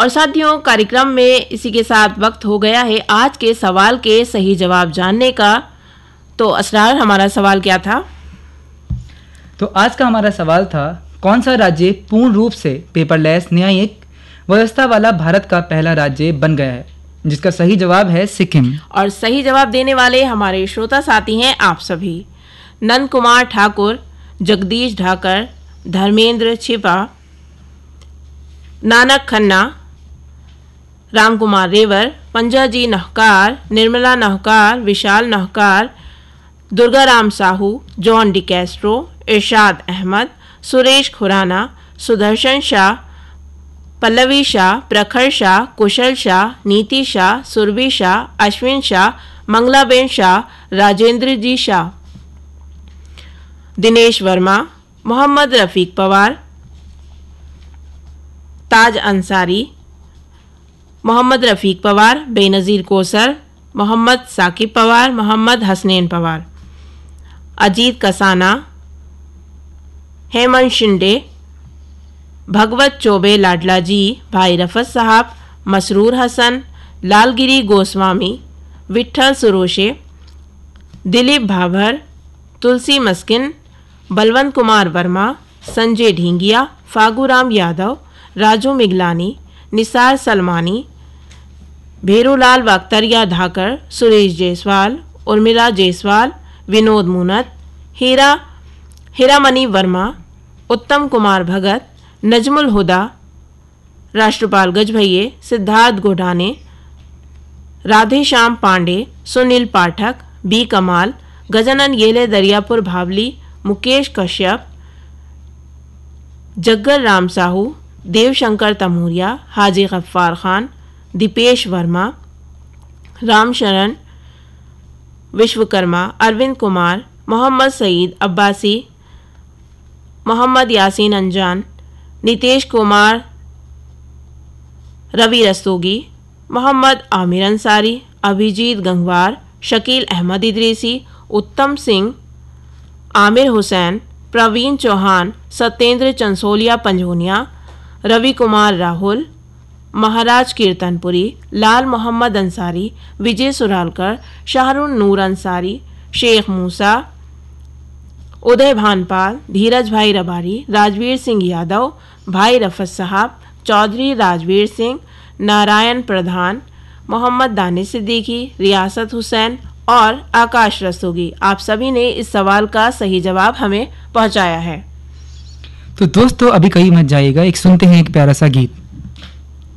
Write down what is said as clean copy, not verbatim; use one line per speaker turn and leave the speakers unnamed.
और साथियों, कार्यक्रम में इसी के साथ वक्त हो गया है आज के सवाल के सही जवाब जानने का। तो असरार, हमारा सवाल क्या था?
तो आज का हमारा सवाल था, कौन सा राज्य पूर्ण रूप से पेपरलेस न्यायिक व्यवस्था वाला भारत का पहला राज्य बन गया है? जिसका सही जवाब है सिक्किम।
और सही जवाब देने वाले हमारे श्रोता साथी हैं आप सभी: नंद कुमार ठाकुर, जगदीश ढाकर, धर्मेंद्र छिपा, नानक खन्ना, राम कुमार रेवर, पंजाजी नहकार, निर्मला नहकार, विशाल नहकार, Durgaram Sahu, John D Castro, इरशाद अहमद, सुरेश खुराना, सुदर्शन शाह, पल्लवी शाह, प्रखर शाह, कुशल शाह, नीति शाह, सुरभि शाह, अश्विन शाह, मंगलाबेन शाह, राजेंद्र जी शाह, दिनेश वर्मा, मोहम्मद रफीक पवार, ताज अंसारी, मोहम्मद रफीक पवार, बेनज़ीर कोसर, मोहम्मद साकिब पवार, मोहम्मद हसनैन पवार, अजीत कसाना, हेमंत शिंदे, भगवत चौबे लाडला जी, भाई रफत साहब, मसरूर हसन, लालगिरी गोस्वामी, विठल सुरोशे, दिलीप भाभर, तुलसी मस्किन, बलवंत कुमार वर्मा, संजय ढींगिया, फागूराम यादव, राजू मिगलानी, निसार सलमानी, भेरूलाल वाक्तरिया धाकर, सुरेश जायसवाल, उर्मिला जायसवाल, विनोद मुनत, हीरामणि वर्मा, उत्तम कुमार भगत, नजमुल हुदा, राष्ट्रपाल गजभैये, सिद्धार्थ गोडाने, राधेश्याम पांडे, सुनील पाठक, बी कमाल, गजानन येले दरियापुर भावली, मुकेश कश्यप, जग्गर राम साहू, देवशंकर तमूरिया, हाजी गफ्फार खान, दीपेश वर्मा, रामशरण विश्वकर्मा, अरविंद कुमार, मोहम्मद सईद अब्बासी, मोहम्मद यासीन अंजान, नितेश कुमार, रवि रस्तोगी, मोहम्मद आमिर अंसारी, अभिजीत गंगवार, शकील अहमद इदरीसी, उत्तम सिंह, आमिर हुसैन, प्रवीण चौहान, सत्येंद्र चंसोलिया पंजोनिया, रवि कुमार राहुल, महाराज कीर्तनपुरी, लाल मोहम्मद अंसारी, विजय सुरालकर, शाहरुन नूर अंसारी, शेख मूसा, उदय भानपाल, धीरज भाई रबारी, राजवीर सिंह यादव, भाई रफत साहब, चौधरी राजवीर सिंह, नारायण प्रधान, मोहम्मद दानिश सिद्दीकी, रियासत हुसैन और आकाश रस्तोगी। आप सभी ने इस सवाल का सही जवाब हमें पहुंचाया है।
तो दोस्तों, अभी कहीं मत जाइएगा, एक सुनते हैं एक प्यारा सा गीत।